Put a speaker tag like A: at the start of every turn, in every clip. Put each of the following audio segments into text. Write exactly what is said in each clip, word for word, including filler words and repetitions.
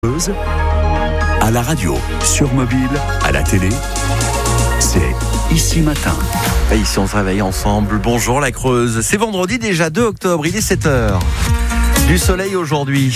A: À la radio, sur mobile, à la télé, c'est Ici Matin.
B: Et ici on se réveille ensemble. Bonjour la Creuse. C'est vendredi déjà deux octobre, il est sept heures. Du soleil aujourd'hui.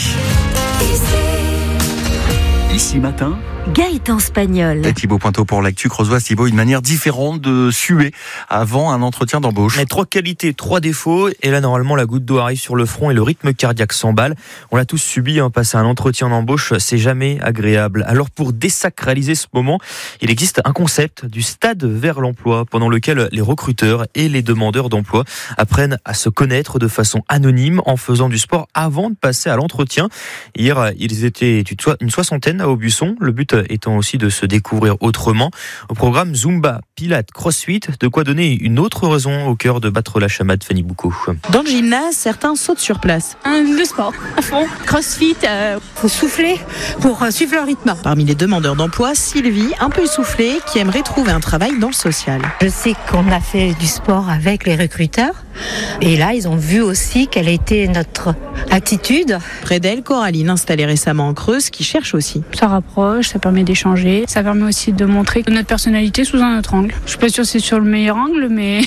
A: Ici Matin,
C: Gaëtan Spagnol.
B: Et Thibaut Pointeau pour l'actu creusoise. Thibaut, une manière différente de suer avant un entretien d'embauche.
D: Mais trois qualités, trois défauts. Et là, normalement, la goutte d'eau arrive sur le front et le rythme cardiaque s'emballe. On l'a tous subi, hein, passer un entretien d'embauche, c'est jamais agréable. Alors, pour désacraliser ce moment, il existe un concept du stade vers l'emploi, pendant lequel les recruteurs et les demandeurs d'emploi apprennent à se connaître de façon anonyme en faisant du sport avant de passer à l'entretien. Hier, ils étaient une soixantaine à Aubusson. Le but étant aussi de se découvrir autrement. Au programme Zumba, Pilates, Crossfit, de quoi donner une autre raison au cœur de battre la chamade. Fanny Boucaud.
E: Dans le gymnase, certains sautent sur place.
F: Le sport, à fond. Crossfit, euh, faut souffler pour suivre le rythme.
E: Parmi les demandeurs d'emploi, Sylvie, un peu essoufflée, qui aimerait trouver un travail dans le social.
G: Je sais qu'on a fait du sport avec les recruteurs. Et là, ils ont vu aussi quelle était notre attitude.
E: Près d'elle, Coraline, installée récemment en Creuse, qui cherche aussi.
H: Ça rapproche, ça permet d'échanger. Ça permet aussi de montrer notre personnalité sous un autre angle. Je suis pas sûre que c'est sur le meilleur angle, mais...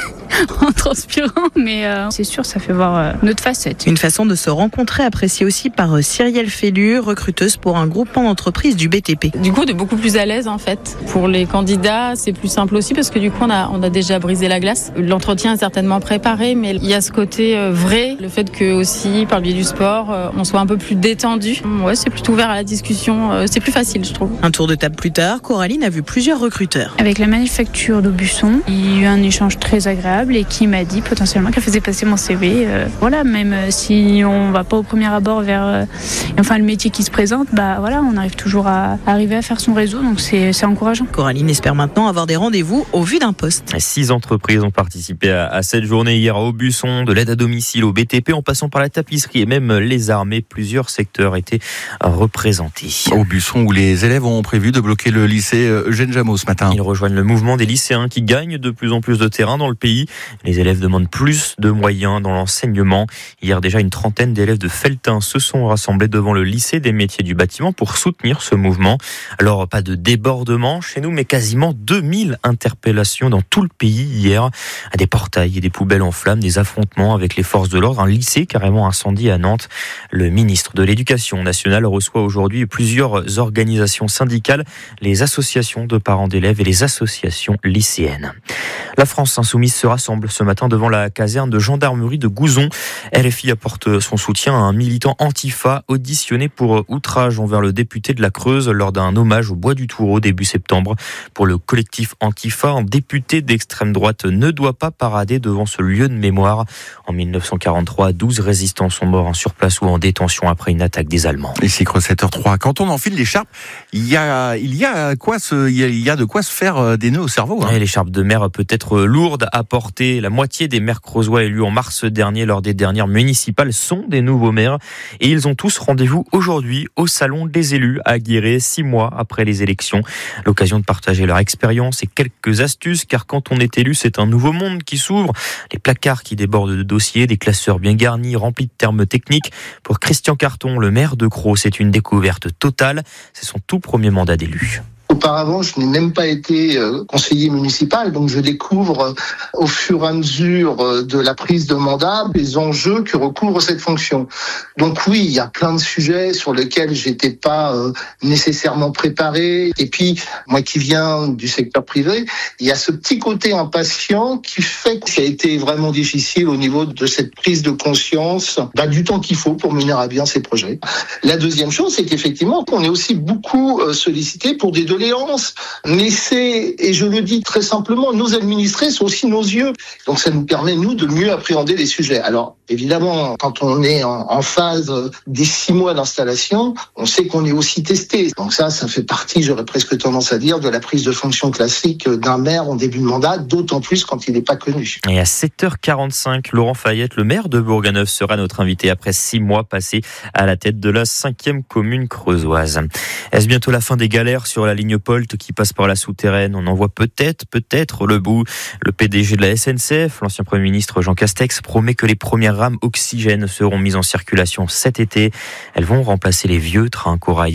H: en transpirant, mais euh, c'est sûr, ça fait voir euh, notre facette.
E: Une façon de se rencontrer appréciée aussi par euh, Cyrielle Fellu, recruteuse pour un groupement d'entreprises du B T P.
I: Du coup, de beaucoup plus à l'aise en fait. Pour les candidats, c'est plus simple aussi parce que du coup, on a, on a déjà brisé la glace. L'entretien est certainement préparé, mais il y a ce côté euh, vrai, le fait que aussi, par le biais du sport, euh, on soit un peu plus détendu. Ouais, c'est plutôt ouvert à la discussion, euh, c'est plus facile, je trouve.
E: Un tour de table plus tard, Coraline a vu plusieurs recruteurs.
H: Avec la manufacture d'Aubusson, il y a eu un échange très agréable et qui m'a dit potentiellement qu'elle faisait passer mon C V. Euh, voilà, même si on va pas au premier abord vers euh, enfin le métier qui se présente, bah voilà, on arrive toujours à, à arriver à faire son réseau, donc c'est, c'est encourageant.
E: Coraline espère maintenant avoir des rendez-vous au vu d'un poste.
D: Six entreprises ont participé à, à cette journée hier à Aubusson, de l'aide à domicile au B T P, en passant par la tapisserie et même les armées. Plusieurs secteurs étaient représentés.
B: Aubusson, où les élèves ont prévu de bloquer le lycée Eugène Jameau ce matin.
D: Ils rejoignent le mouvement des lycéens qui gagnent de plus en plus de terrain dans le pays. Les élèves demandent plus de moyens dans l'enseignement. Hier, déjà, une trentaine d'élèves de Felletin se sont rassemblés devant le lycée des métiers du bâtiment pour soutenir ce mouvement. Alors, pas de débordement chez nous, mais quasiment deux mille interpellations dans tout le pays hier. À des portails et des poubelles en flammes, des affrontements avec les forces de l'ordre, un lycée carrément incendié à Nantes. Le ministre de l'Éducation nationale reçoit aujourd'hui plusieurs organisations syndicales, les associations de parents d'élèves et les associations lycéennes. La France insoumise se rassemble ce matin devant la caserne de gendarmerie de Gouzon. L F I apporte son soutien à un militant Antifa auditionné pour outrage envers le député de la Creuse lors d'un hommage au Bois du Toureau début septembre. Pour le collectif Antifa, un député d'extrême droite ne doit pas parader devant ce lieu de mémoire. En dix-neuf cent quarante-trois, douze résistants sont morts sur place ou en détention après une attaque des Allemands.
B: Ici Creuse sept heures trois. Quand on enfile l'écharpe, il y a, il y a quoi se, il y a, il y a de quoi se faire des nœuds au cerveau. Hein.
D: Ouais, l'écharpe de mer peut être lourde à porter. La moitié des maires creusois élus en mars dernier lors des dernières municipales sont des nouveaux maires et ils ont tous rendez-vous aujourd'hui au salon des élus à Guéret, six mois après les élections. L'occasion de partager leur expérience et quelques astuces, car quand on est élu, c'est un nouveau monde qui s'ouvre. Les placards qui débordent de dossiers, des classeurs bien garnis, remplis de termes techniques. Pour Christian Carton, le maire de Crau, c'est une découverte totale. C'est son tout premier mandat d'élu.
J: Auparavant, je n'ai même pas été conseiller municipal, donc je découvre au fur et à mesure de la prise de mandat les enjeux que recouvre cette fonction. Donc oui, il y a plein de sujets sur lesquels j'étais pas nécessairement préparé. Et puis, moi qui viens du secteur privé, il y a ce petit côté impatient qui fait que ça a été vraiment difficile au niveau de cette prise de conscience bah, du temps qu'il faut pour mener à bien ces projets. La deuxième chose, c'est qu'effectivement, on est aussi beaucoup sollicité pour des doléances. Mais c'est, et je le dis très simplement, nos administrés sont aussi nos yeux. Donc ça nous permet, nous, de mieux appréhender les sujets. Alors, évidemment, quand on est en, en phase des six mois d'installation, on sait qu'on est aussi testé. Donc ça, ça fait partie, j'aurais presque tendance à dire, de la prise de fonction classique d'un maire en début de mandat, d'autant plus quand il n'est pas connu.
D: Et à sept heures quarante-cinq, Laurent Fayette, le maire de Bourganeuf, sera notre invité après six mois passés à la tête de la cinquième commune creusoise. Est-ce bientôt la fin des galères sur la ligne Polt qui passe par la souterraine? On en voit peut-être, peut-être le bout. Le P D G de la S N C F, l'ancien Premier ministre Jean Castex, promet que les premières rames oxygène seront mises en circulation cet été. Elles vont remplacer les vieux trains corail.